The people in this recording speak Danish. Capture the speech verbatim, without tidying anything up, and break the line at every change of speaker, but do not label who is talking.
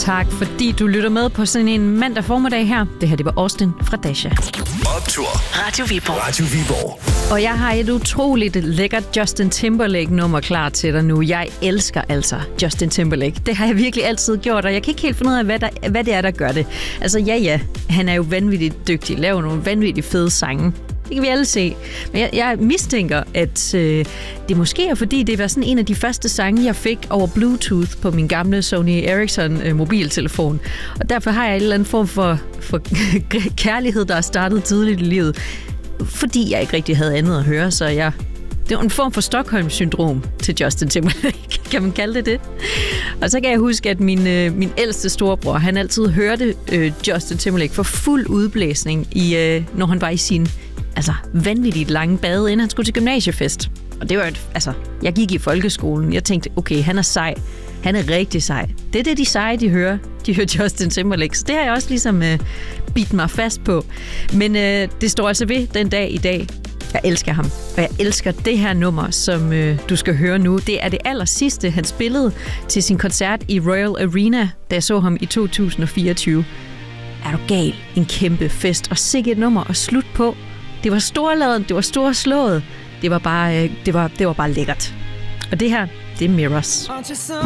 tak, fordi du lytter med på sådan en mandag formiddag her. Det her, det var Austin fra Dasha.
Optur.
Radio Viborg.
Radio Viborg.
Og jeg har et utroligt lækkert Justin Timberlake-nummer klar til dig nu. Jeg elsker altså Justin Timberlake. Det har jeg virkelig altid gjort, og jeg kan ikke helt finde ud af, hvad, der, hvad det er, der gør det. Altså ja, ja, han er jo vanvittigt dygtig, laver nogle vanvittigt fede sange. Det kan vi alle se. Men jeg, jeg mistænker, at øh, det måske er, fordi det var sådan en af de første sange, jeg fik over Bluetooth på min gamle Sony Ericsson øh, mobiltelefon. Og derfor har jeg en eller anden form for, for kærlighed, der er startet tidligt i livet. Fordi jeg ikke rigtig havde andet at høre, så jeg... Det var en form for Stockholm-syndrom til Justin Timberlake, kan man kalde det det. Og så kan jeg huske, at min, øh, min ældste storebror, han altid hørte øh, Justin Timberlake for fuld udblæsning, i, øh, når han var i sin altså, vanvittigt lange bade, inden han skulle til gymnasiefest. Og det var et, altså, jeg gik i folkeskolen, jeg tænkte, okay, han er sej. Han er rigtig sej. Det er det, de seje, de hører. De hører Justin Timberlake. Så det har jeg også ligesom øh, bidt mig fast på. Men øh, det står altså ved den dag i dag. Jeg elsker ham, og jeg elsker det her nummer, som øh, du skal høre nu. Det er det aller sidste, han spillede til sin koncert i Royal Arena, da jeg så ham i to tusind og fireogtyve. Er du gal? En kæmpe fest, og sikke et nummer at slutte på. Det var storladen, det var storslået. Det var bare, øh, det var, det var bare lækkert. Og det her, det er Mirrors.